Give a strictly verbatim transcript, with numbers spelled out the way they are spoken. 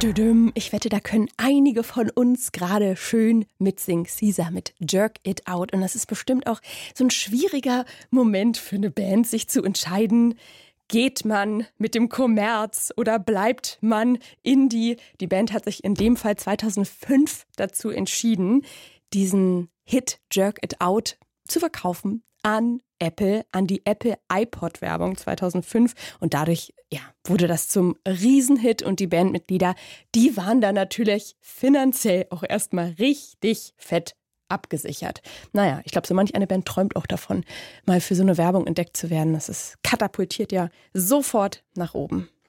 Düdüm. Ich wette, da können einige von uns gerade schön mitsingen. Caesar mit Jerk It Out. Und das ist bestimmt auch so ein schwieriger Moment für eine Band, sich zu entscheiden, geht man mit dem Kommerz oder bleibt man Indie? Die Band hat sich in dem Fall zweitausendfünf dazu entschieden, diesen Hit Jerk It Out zu verkaufen an Apple, an die Apple iPod-Werbung zweitausendfünf. Und dadurch ja, wurde das zum Riesenhit. Und die Bandmitglieder, die waren da natürlich finanziell auch erstmal richtig fett abgesichert. Naja, ich glaube, so manch eine Band träumt auch davon, mal für so eine Werbung entdeckt zu werden. Das ist katapultiert ja sofort nach oben.